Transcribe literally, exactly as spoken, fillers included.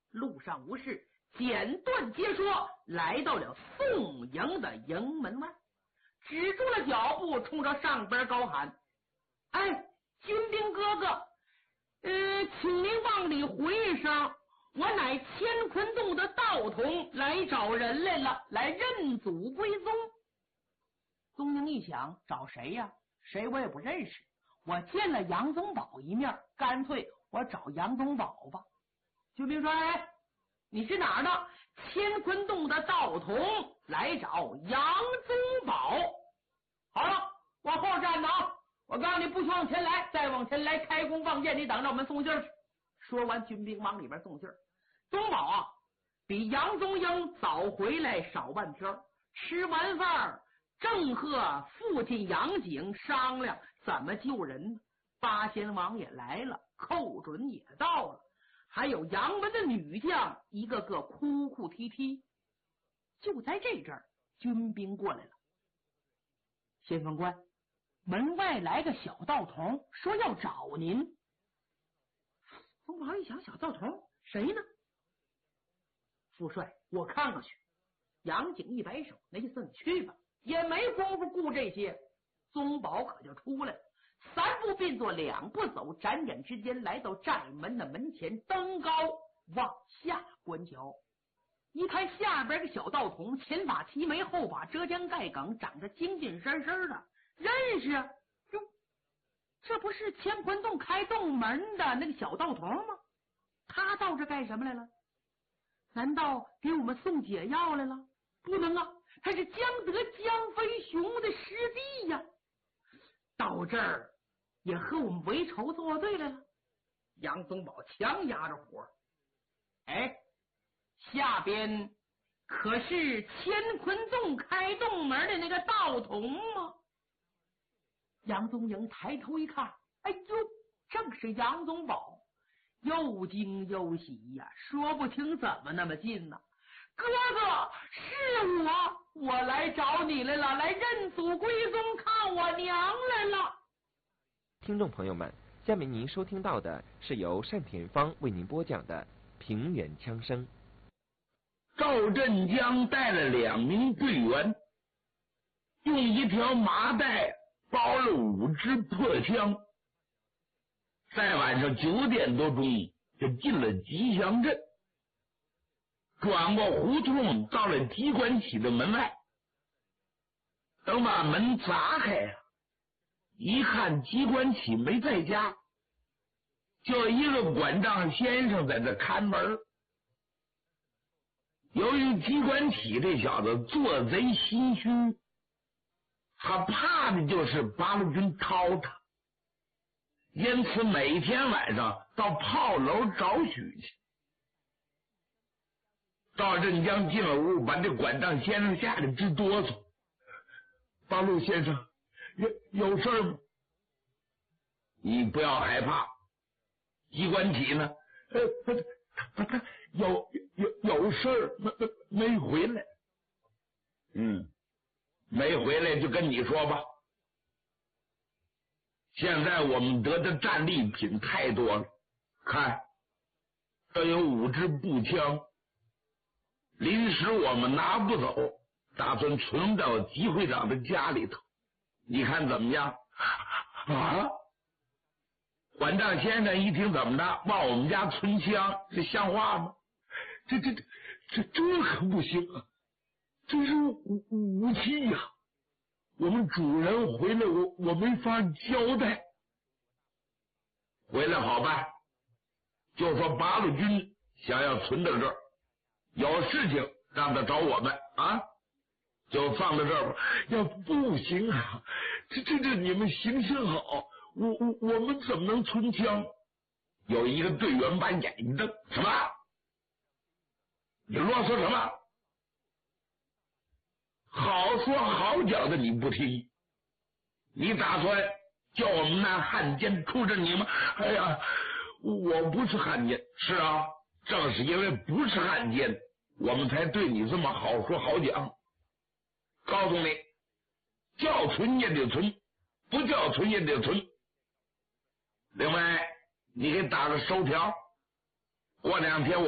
路上无事，简短截说，来到了宋营的营门外，止住了脚步，冲着上边高喊：哎，军兵哥哥，呃，请您往里回一声，我乃乾坤洞的道童，来找人来了，来认祖归宗。宗英一想，找谁呀？谁我也不认识，我见了杨宗保一面，干脆我找杨宗保吧。军兵说：哎，你是哪儿的？乾坤洞的道童，来找杨宗保。好了，往后站着啊！我告诉你，不许往前来，再往前来开弓放箭，你等着我们送信去。说完，军兵往里边送信。宗保啊，比杨宗英早回来少半天。吃完饭，正和父亲杨景商量怎么救人呢。八仙王也来了，寇准也到了，还有杨门的女将一个个哭哭啼啼。就在这阵儿，军兵过来了。先锋官，门外来个小道童，说要找您。宗保一想，小道童谁呢？副帅，我看过去。杨景一摆手，那意思你去吧，也没工夫顾这些。宗保可就出来了，三步并作两步走，眨眼之间来到寨门的门前，登高往下观瞧。一看下边个小道童，前发齐眉，后发遮江盖梗，长得精精神神的，认识啊？哟，这不是乾坤洞开洞门的那个小道童吗？他到这干什么来了？难道给我们送解药来了？不能啊，他是江德江飞雄的师弟呀，到这儿也和我们为仇作对来了。杨宗保强压着火，哎，下边可是乾坤洞开洞门的那个道童吗？杨宗营抬头一看，哎呦，正是杨宗保，又惊又喜呀、啊，说不清怎么那么近呢、啊。哥哥，是我，我来找你来了，来认祖归宗，看我娘来了。 听众朋友们，下面您收听到的是由单田芳为您播讲的平原枪声。 赵振江带了两名队员，用一条麻袋包了五支破枪，在晚上九点多钟就进了吉祥镇，转过胡同，到了机关起的门外。等把门砸开啊，一看机关起没在家，就一个管账先生在这看门。由于机关起这小子做贼心虚，他怕的就是八路军掏他，因此每天晚上到炮楼找许去。赵振江进了屋，把这管账先生吓得直哆嗦。八路先生，有有事儿吗？你不要害怕，机关起呢？呃，他他有有有事儿，没没回来。嗯，没回来就跟你说吧。现在我们得的战利品太多了，看，这有五支步枪，临时我们拿不走，打算存到吉会长的家里头，你看怎么样？啊！管账先生一听怎么着，往我们家存枪，这像话吗？这这这这这可不行啊！这是武武器呀、啊！我们主人回来，我我没法交代。回来好办，就说八路军想要存到这儿，有事情让他找我们啊，就放到这儿吧。要不行啊，这这这你们行行好，我我我们怎么能存枪？有一个队员把眼一瞪，什么？你啰嗦什么？好说好讲的你不听，你打算叫我们那汉奸出着你吗？哎呀，我不是汉奸。是啊，正是因为不是汉奸，我们才对你这么好说好讲。告诉你，叫存也得存，不叫存也得存。另外，你给打个收条，过两天我